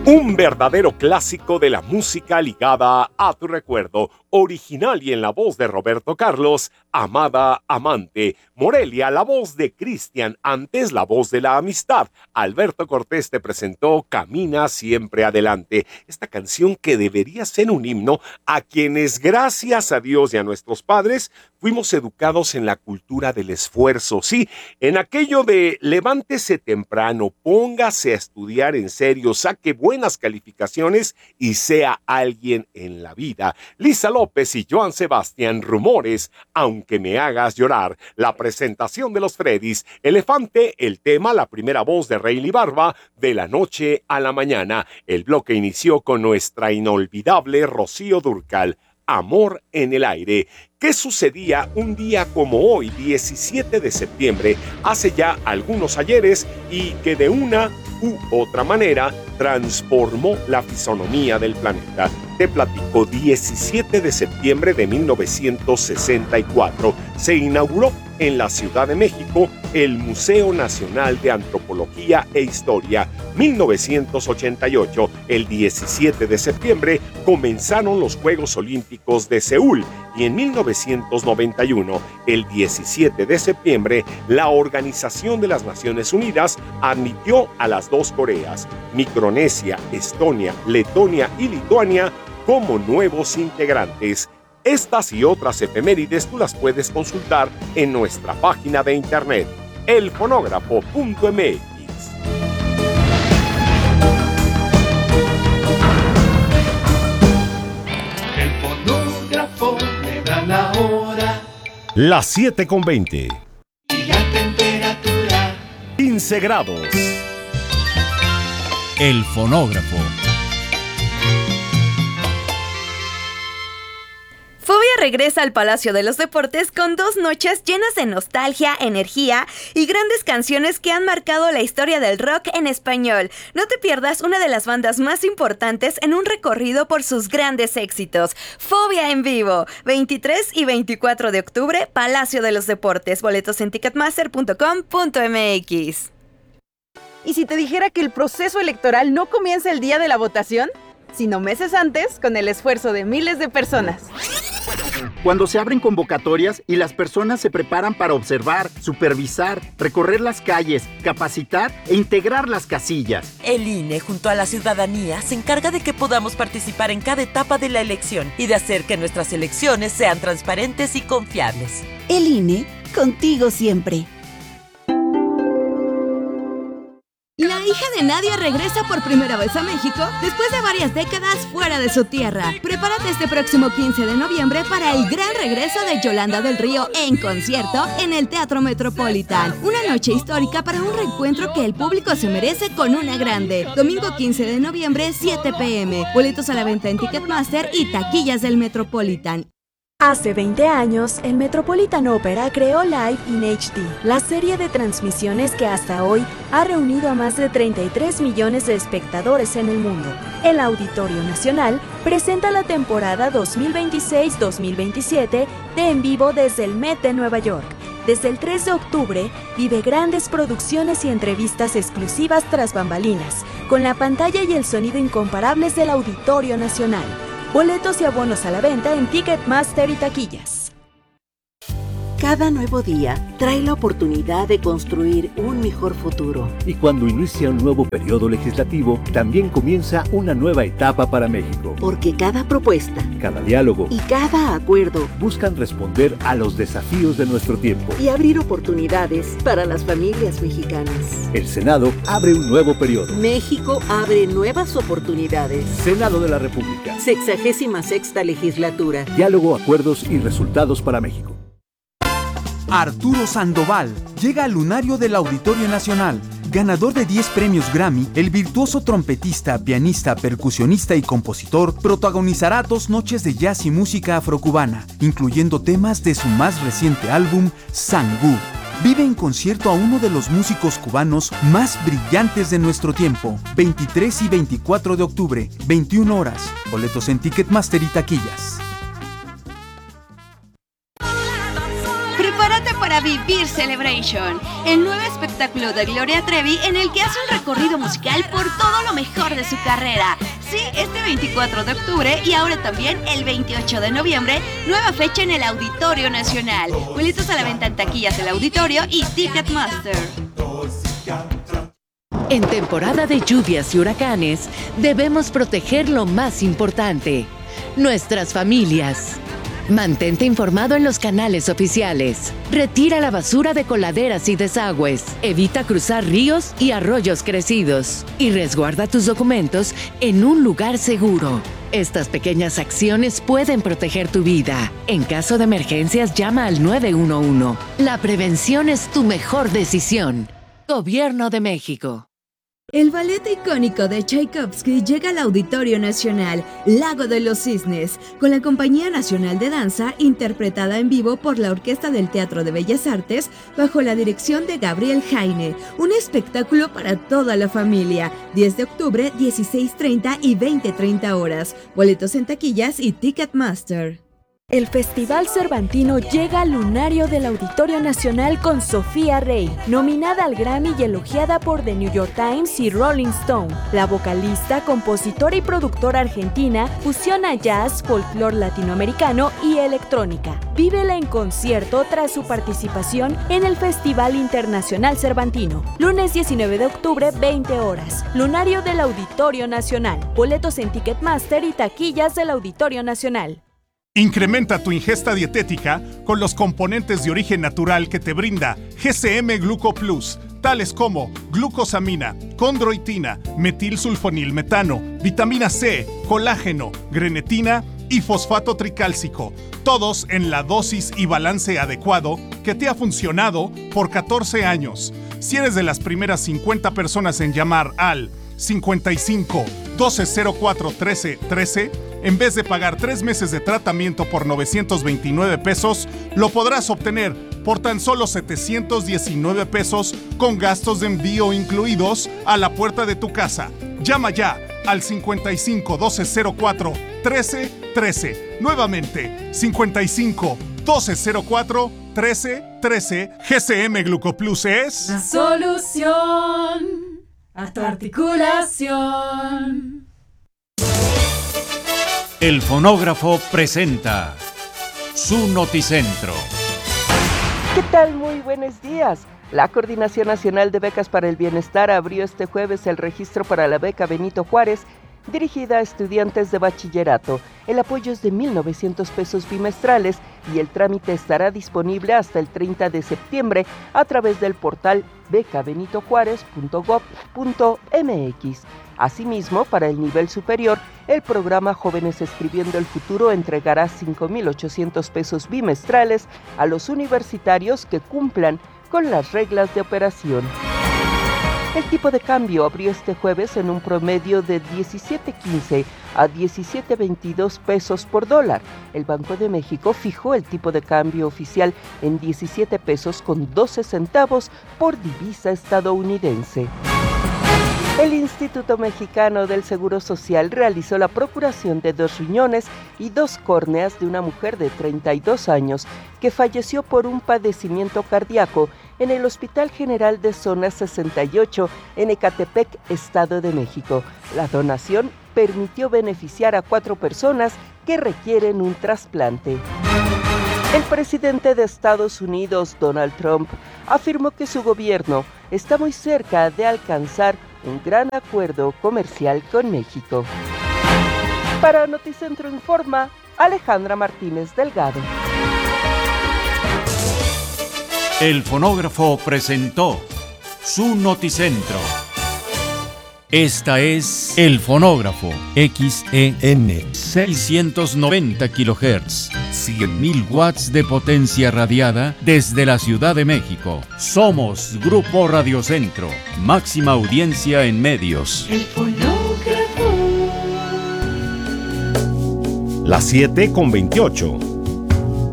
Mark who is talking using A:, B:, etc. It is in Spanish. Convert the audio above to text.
A: Un verdadero clásico de la música ligada a tu recuerdo, original y en la voz de Roberto Carlos, Amada Amante. Morelia, la voz de Cristian, antes la voz de la amistad. Alberto Cortés te presentó Camina Siempre Adelante. Esta canción que debería ser un himno a quienes, gracias a Dios y a nuestros padres, fuimos educados en la cultura del esfuerzo. Sí, en aquello de levántese temprano, póngase a estudiar en serio, saque buenas calificaciones y sea alguien en la vida. Lisa López y Joan Sebastián, Rumores, Aunque me hagas llorar. La presentación de los Freddys, Elefante, el tema, la primera voz de Reilly Barba, De la noche a la mañana. El bloque inició con nuestra inolvidable Rocío Dúrcal, Amor en el aire. ¿Qué sucedía un día como hoy, 17 de septiembre, hace ya algunos ayeres y que de una u otra manera transformó la fisonomía del planeta? Te platico, 17 de septiembre de 1964 se inauguró en la Ciudad de México el Museo Nacional de Antropología e Historia. 1988, el 17 de septiembre, comenzaron los Juegos Olímpicos de Seúl y en 1991, el 17 de septiembre, la Organización de las Naciones Unidas admitió a las dos Coreas, Micronesia, Estonia, Letonia y Lituania, como nuevos integrantes. Estas y otras efemérides tú las puedes consultar en nuestra página de internet, elfonógrafo.mx.
B: El fonógrafo me da la hora.
A: Las 7:20.
B: Y la temperatura.
A: 15 grados.
C: El fonógrafo.
D: Fobia regresa al Palacio de los Deportes con 2 noches llenas de nostalgia, energía y grandes canciones que han marcado la historia del rock en español. No te pierdas una de las bandas más importantes en un recorrido por sus grandes éxitos. Fobia en vivo, 23 y 24 de octubre, Palacio de los Deportes. Boletos en ticketmaster.com.mx.
E: ¿Y si te dijera que el proceso electoral no comienza el día de la votación, sino meses antes, con el esfuerzo de miles de personas?
F: Cuando se abren convocatorias y las personas se preparan para observar, supervisar, recorrer las calles, capacitar e integrar las casillas.
G: El INE, junto a la ciudadanía, se encarga de que podamos participar en cada etapa de la elección y de hacer que nuestras elecciones sean transparentes y confiables.
H: El INE, contigo siempre. La hija de Nadia regresa por primera vez a México después de varias décadas fuera de su tierra. Prepárate este próximo 15 de noviembre para el gran regreso de Yolanda del Río en concierto en el Teatro Metropolitan. Una noche histórica para un reencuentro que el público se merece con una grande. Domingo 15 de noviembre, 7 p.m. Boletos a la venta en Ticketmaster y taquillas del Metropolitan.
I: Hace 20 años, el Metropolitan Opera creó Live in HD, la serie de transmisiones que hasta hoy ha reunido a más de 33 millones de espectadores en el mundo. El Auditorio Nacional presenta la temporada 2026-2027 de En Vivo desde el Met de Nueva York. Desde el 3 de octubre, vive grandes producciones y entrevistas exclusivas tras bambalinas, con la pantalla y el sonido incomparables del Auditorio Nacional. Boletos y abonos a la venta en Ticketmaster y taquillas.
J: Cada nuevo día trae la oportunidad de construir un mejor futuro.
K: Y cuando inicia un nuevo periodo legislativo, también comienza una nueva etapa para México.
J: Porque cada propuesta,
K: cada diálogo
J: y cada acuerdo
K: buscan responder a los desafíos de nuestro tiempo
J: y abrir oportunidades para las familias mexicanas.
K: El Senado abre un nuevo periodo.
J: México abre nuevas oportunidades.
K: Senado de la República.
J: 66ª legislatura.
K: Diálogo, acuerdos y resultados para México.
L: Arturo Sandoval llega al lunario del Auditorio Nacional. Ganador de 10 premios Grammy, el virtuoso trompetista, pianista, percusionista y compositor protagonizará 2 noches de jazz y música afrocubana, incluyendo temas de su más reciente álbum, Sangú. Vive en concierto a uno de los músicos cubanos más brillantes de nuestro tiempo. 23 y 24 de octubre, 21 horas. Boletos en Ticketmaster y taquillas.
H: Prepárate para llega Vivir Celebration, el nuevo espectáculo de Gloria Trevi en el que hace un recorrido musical por todo lo mejor de su carrera. Sí, este 24 de octubre y ahora también el 28 de noviembre, nueva fecha en el Auditorio Nacional. Boletos a la venta en taquillas del auditorio y Ticketmaster.
C: En temporada de lluvias y huracanes, debemos proteger lo más importante, nuestras familias. Mantente informado en los canales oficiales. Retira la basura de coladeras y desagües. Evita cruzar ríos y arroyos crecidos. Y resguarda tus documentos en un lugar seguro. Estas pequeñas acciones pueden proteger tu vida. En caso de emergencias, llama al 911. La prevención es tu mejor decisión. Gobierno de México.
H: El ballet icónico de Tchaikovsky llega al Auditorio Nacional, Lago de los Cisnes, con la Compañía Nacional de Danza, interpretada en vivo por la Orquesta del Teatro de Bellas Artes, bajo la dirección de Gabriel Jaine. Un espectáculo para toda la familia. 10 de octubre, 16:30 y 20:30 horas. Boletos en taquillas y Ticketmaster.
I: El Festival Cervantino llega al lunario del Auditorio Nacional con Sofía Rey, nominada al Grammy y elogiada por The New York Times y Rolling Stone. La vocalista, compositora y productora argentina fusiona jazz, folclore latinoamericano y electrónica. Vívela en concierto tras su participación en el Festival Internacional Cervantino. Lunes 19 de octubre, 20 horas. Lunario del Auditorio Nacional. Boletos en Ticketmaster y taquillas del Auditorio Nacional.
M: Incrementa tu ingesta dietética con los componentes de origen natural que te brinda GCM Gluco Plus, tales como glucosamina, condroitina, metilsulfonilmetano, vitamina C, colágeno, grenetina y fosfato tricálcico, todos en la dosis y balance adecuado que te ha funcionado por 14 años. Si eres de las primeras 50 personas en llamar al 55 1204 13 13, en vez de pagar 3 meses de tratamiento por 929 pesos, lo podrás obtener por tan solo 719 pesos con gastos de envío incluidos a la puerta de tu casa. Llama ya al 55 1204 13 13. Nuevamente, 55 1204 13 13. GCM Glucoplus es
N: la solución a tu articulación.
O: El Fonógrafo presenta su Noticentro.
P: ¿Qué tal? Muy buenos días. La Coordinación Nacional de Becas para el Bienestar abrió este jueves el registro para la beca Benito Juárez, dirigida a estudiantes de bachillerato. El apoyo es de 1,900 pesos bimestrales y el trámite estará disponible hasta el 30 de septiembre a través del portal becabenitojuárez.gov.mx. Asimismo, para el nivel superior, el programa Jóvenes Escribiendo el Futuro entregará 5,800 pesos bimestrales a los universitarios que cumplan con las reglas de operación. El tipo de cambio abrió este jueves en un promedio de 17.15 a 17.22 pesos por dólar. El Banco de México fijó el tipo de cambio oficial en 17 pesos con 12 centavos por divisa estadounidense. El Instituto Mexicano del Seguro Social realizó la procuración de 2 riñones y 2 córneas de una mujer de 32 años que falleció por un padecimiento cardíaco en el Hospital General de Zona 68 en Ecatepec, Estado de México. La donación permitió beneficiar a 4 personas que requieren un trasplante. El presidente de Estados Unidos, Donald Trump, afirmó que su gobierno está muy cerca de alcanzar un gran acuerdo comercial con México. Para Noticentro Informa, Alejandra Martínez Delgado.
O: El Fonógrafo presentó su Noticentro. Esta es El Fonógrafo, XEN 690 kHz, 100.000 watts de potencia radiada desde la Ciudad de México. Somos Grupo Radio Centro, máxima audiencia en medios.
B: El Fonógrafo.
A: Las 7:28.